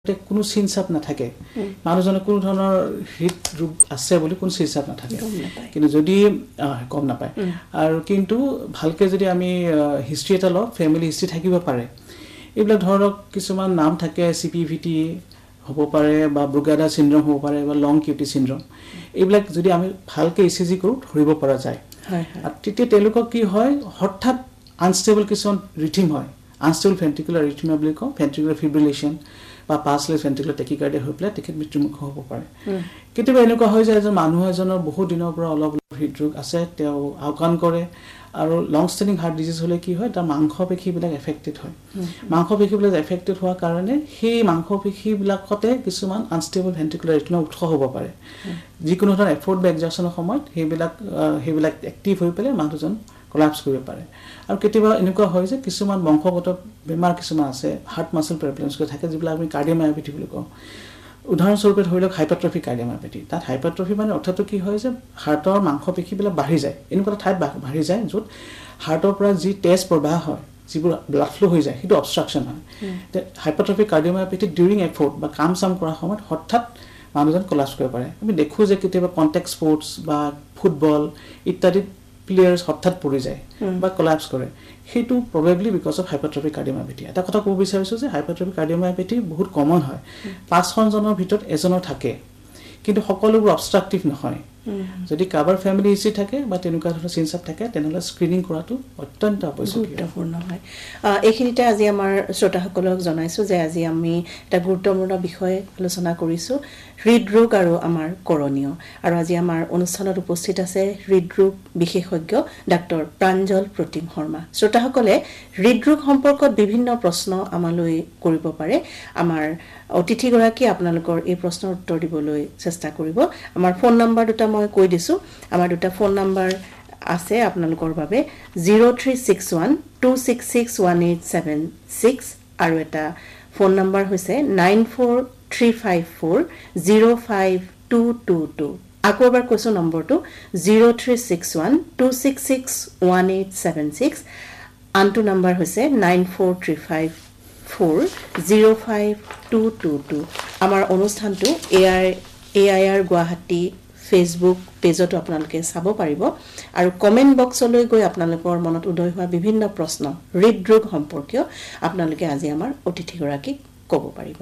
কোনো চিনচাপ নাথাকে মানুহজনৰ কোনো ধৰণৰ হৃদৰোগ আছে বুলি কোনো চিনচাপ নাথাকে কিন্তু যদি কম নাপায় আৰু কিন্তু ভালকে যদি আমি হিষ্ট্ৰি এটা লওঁ ফ্যামিলি হিষ্ট্ৰি থাকিব পাৰে এইবিলাক ধৰক কিছুমান নাম থাকে সিপিভিটি হ'ব পাৰে বা ব্ৰুগাডা সিনড্ৰোম হ'ব পাৰে বা লং কিউটি সিনড্ৰোম এইবিলাক যদি আমি ভালকে ইচিজি কৰো ধৰিব পৰা যায় আৰু তেতিয়া তেওঁলোকক কি হয় হঠাৎ আনষ্টেবল কিছুমান ৰিথম হয় আনষ্টেবল ভেন্ট্ৰিকুলাৰ ৰিথম বুলি কওঁ ভেন্ট্ৰিকুলাৰ ফিব্ৰিলেশন বা পাছলেস ভেন্ট্ৰিকুলাৰ টেকিকাৰ্ডিয়া হৈ পেলাই তেখেত মৃত্যুমুখ হ'ব পাৰে কেতিয়াবা এনেকুৱা হয় যে এজন মানুহ এজনৰ বহু দিনৰ পৰা অলপ হৃদৰোগ আছে তেওঁ আওকাণ কৰে আৰু লং ষ্টেণ্ডিং হাৰ্ট ডিজিজ হলে কি হয় তাৰ মাংসপেশীবিলাক এফেক্টেড হয় মাংসপেশীবিলাক এফেক্টেড হোৱাৰ কাৰণে সেই মাংসপেশীবিলাকতে কিছুমান আনষ্টেবল ভেন্ট্ৰিকুলাৰ ৰিথম উৎস হ'ব পাৰে যিকোনো ধৰণৰ এফৰ্ট বা এক্সাৰচনৰ সময়ত সেইবিলাক এক্টিভ হৈ পেলাই মানুহজন কোলাপস কৰিব পাৰে আৰু কেতিয়াবা এনেকুৱা হয় যে কিছুমান বংশগত বেমাৰ কিছুমান আছে হাৰ্ট মাসল প্ৰব্লেমছ থাকে যিবিলাক আমি কাৰ্ডিওমায়োপেথি বুলি কওঁ উদাহৰণস্বৰূপে ধৰি লওক হাইপাৰট্ৰফিক কাৰ্ডিওমায়োপেথি তাত হাইপাৰট্ৰফি মানে অৰ্থাৎ কি হয় যে হাৰ্টৰ মাংসপেশীবিলাক বাঢ়ি যায় এনেকুৱা ঠাইত বাঢ়ি যায় য'ত হাৰ্টৰ পৰা যি তেজ প্ৰবাহ হয় যিবোৰ ব্লাড ফ্লো হৈ যায় সেইটো অবষ্ট্ৰাকচন হয় হাইপাৰট্ৰফিক কাৰ্ডিওমায়োপেথি ডিউৰিং এফৰ্ট বা কাম চাম কৰাৰ সময়ত হঠাৎ মানুহজন কোলাপস কৰিব পাৰে আমি দেখো যে কেতিয়াবা কন্টেক্ট স্পৰ্টছ বা ফুটবল ইত্যাদি প্লেয়াৰ্স হঠাৎ পৰি যায় বা কোলাপস কৰে সেইটো প্ৰবাবলি বিকজ অফ হাইপাৰট্ৰফিক কাৰ্ডিওমায়োপেথি এটা কথা ক'ব বিচাৰিছো যে হাইপাৰট্ৰফিক কাৰ্ডিওমায়োপেথি বহুত কমন হয় 5 জনৰ ভিতৰত এজনৰ থাকে কিন্তু সকলোবোৰ অবষ্ট্ৰাকটিভ নহয় যদি কাভাৰ ফ্যামিলি হিষ্ট্ৰি থাকে বা তেনেকুৱা ধৰণৰ চিনচাপ থাকে তেনেহলে স্ক্ৰিনিং কৰাটো অত্যন্ত গুৰুত্বপূৰ্ণ হয় এইখিনিতে আজি আমাৰ শ্ৰোতাসকলক জনাইছো যে আজি আমি এটা গুৰুত্বপূৰ্ণ বিষয় আলোচনা কৰিছো হৃদৰোগ আৰু আমাৰ কৰণীয় আৰু আজি আমাৰ অনুষ্ঠানত উপস্থিত আছে হৃদৰোগ বিশেষজ্ঞ ডাক্তৰ প্ৰাঞ্জল প্ৰতিম শৰ্মা শ্ৰোতাসকলে হৃদৰোগ সম্পৰ্কত বিভিন্ন প্ৰশ্ন আমালৈ কৰিব পাৰে আমাৰ অতিথি গৰাকী আপোনালোকৰ এই প্ৰশ্নৰ উত্তৰ দিবলৈ চেষ্টা কৰিব আমাৰ ফোন নম্বৰ দুটা মই কৈ দিছো আমাৰ দুটা ফোন নম্বৰ আছে আপোনালোকৰ বাবে 0361266186 আৰু এটা ফোন নম্বৰ হৈছে 9435405222 আকৌ এবাৰ কৈছো নম্বৰটো 0361266186 আনটো নম্বৰ হৈছে 9435405222 আমাৰ অনুষ্ঠানটো AIR গুৱাহাটী ফেসবুক পেজতো আপোনালোকে চাব পাৰিব আৰু কমেন্ট বক্সলৈ গৈ আপোনালোকৰ মনত উদয় হোৱা বিভিন্ন প্ৰশ্ন হৃদৰোগ সম্পৰ্কীয় আপোনালোকে আজি আমাৰ অতিথি গৰাকীক ক'ব পাৰিব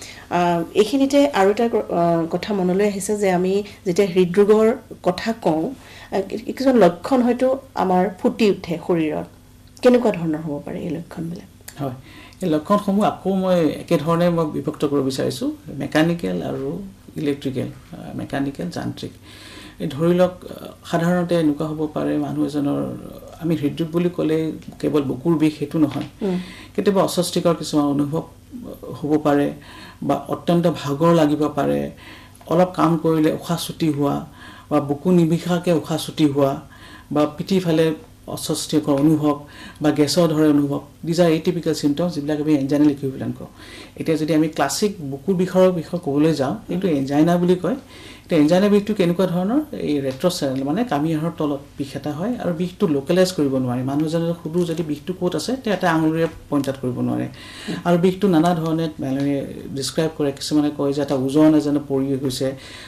এইখিনিতে আৰু এটা কথা মনলৈ আহিছে যে আমি যেতিয়া হৃদৰোগৰ কথা কওঁ কিছুমান লক্ষণ হয়তো আমাৰ ফুটি উঠে শৰীৰত কেনেকুৱা ধৰণৰ হ'ব পাৰে এই লক্ষণবিলাক হয় এই লক্ষণসমূহ আকৌ মই একে ধৰণে মই বিভক্ত কৰিব বিচাৰিছো মেকানিক্যাল আৰু ইলেক্ট্ৰিক্যাল মেকানিক্যাল যান্ত্ৰিক এই ধৰি লওক সাধাৰণতে এনেকুৱা হ'ব পাৰে মানুহ এজনৰ আমি হৃদৰোগ বুলি ক'লে কেৱল বুকুৰ বিষ হেতু নহয় কেতিয়াবা অস্বস্তিকৰ কিছুমান অনুভৱ হ'ব পাৰে বা অত্যন্ত ভাগৰ লাগিব পাৰে অলপ কাম কৰিলে উশাহ ছুটি হোৱা বা বুকু নিবিষাকে উশাহ ছুটি হোৱা বা পিঠি ফালে অস্বস্তিকৰ অনুভৱ বা গেছৰ ধৰে অনুভৱ দিজ আৰ এটিপিক্যাল সিম্পটমস যিবিলাক আমি এনজাইনাল ইকুইভ্যালেন্ট কওঁ এতিয়া যদি আমি ক্লাছিক বুকুৰ বিষৰ বিষয় ক'বলৈ যাওঁ এইটো এনজাইনা বুলি কয় এটা এনজাইনা বিষটো কেনেকুৱা ধৰণৰ এই ৰেট্ৰ'চেৰেল মানে কামিহাৰৰ তলত বিষ এটা হয় আৰু বিষটো লোকেলাইজ কৰিব নোৱাৰে মানুহজনৰ সুদু যদি বিষটো ক'ত আছে তে এটা আঙুলিৰে পইণ্ট আউট কৰিব নোৱাৰে আৰু বিষটো নানা ধৰণে মানে ডেসক্ৰাইব কৰে কিছুমানে কয় যে এটা ওজন এজনে পৰি গৈছে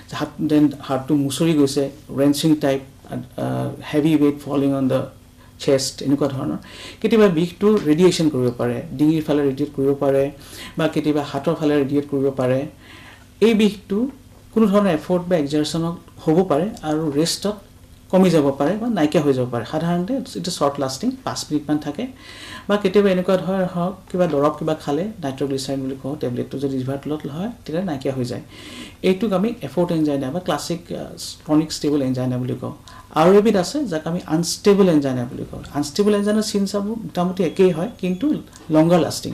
হাৰ্টটো মুচৰি গৈছে ৰেঞ্চিং type heavy weight falling on the চেষ্ট এনেকুৱা ধৰণৰ কেতিয়াবা বিষটো ৰেডিয়েশ্যন কৰিব পাৰে ডিঙিৰ ফালে ৰেডিয়েট কৰিব পাৰে বা কেতিয়াবা হাতৰ ফালে ৰেডিয়েট কৰিব পাৰে এই বিষটো কোনো ধৰণৰ এফৰ্ট বা এক্সাৰচনত হ'ব পাৰে আৰু ৰেষ্টত কমি যাব পাৰে বা নাইকিয়া হৈ যাব পাৰে সাধাৰণতে এটা শৰ্ট লাষ্টিং 5 মিনিটমান থাকে বা কেতিয়াবা এনেকুৱা ধৰণৰ হওক কিবা দৰৱ কিবা খালে নাইট্ৰগ্লিচাইৰিন বুলি কওঁ টেবলেটটো যদি জিভাৰ তলত হয় তেতিয়া নাইকিয়া হৈ যায় এইটোক আমি এফৰ্ট এনজাইনা বা ক্লাছিক ক্ৰনিক ষ্টেবল এনজাইনা বুলি কওঁ আৰু এবিধ আছে যাক আমি আনষ্টেবল এনজাইনা বুলি কওঁ আনষ্টেবল এনজাইনাৰ চিনচাবোৰ মোটামুটি একেই হয় কিন্তু লংগাৰ লাষ্টিং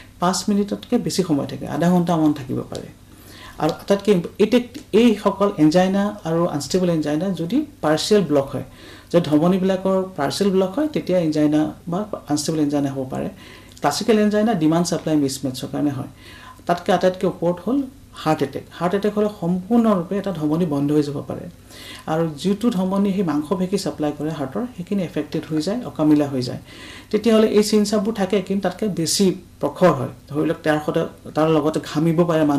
5 মিনিটতকৈ বেছি সময় থাকে আধা ঘণ্টামান থাকিব পাৰে আৰু আটাইতকৈ এই সকল এনজাইনা আৰু আনষ্টেবল এনজাইনা যদি পাৰ্চিয়েল ব্লক হয় যদি ধমনীবিলাকৰ পাৰ্চিয়েল ব্লক হয় তেতিয়া এনজাইনা বা আনষ্টেবল এনজাইনা হ'ব পাৰে ক্লাছিকেল এনজাইনা ডিমাণ্ড ছাপ্লাই মিছমেটছৰ কাৰণে হয় তাতকৈ আটাইতকৈ ওপৰত হ'ল হাৰ্ট এটেক হ'লে সম্পূৰ্ণৰূপে এটা ধমনী বন্ধ হৈ যাব পাৰে আৰু যিটো ধমনী সেই মাংস ভেঁকি ছাপ্লাই কৰে হাৰ্টৰ সেইখিনি এফেক্টেড হৈ যায় অকামিলা হৈ যায় তেতিয়াহ'লে এই চিন চাপবোৰ থাকে কিন্তু তাতকৈ বেছি প্ৰখৰ হয় ধৰি লওক তাৰ লগতে ঘামিব পাৰে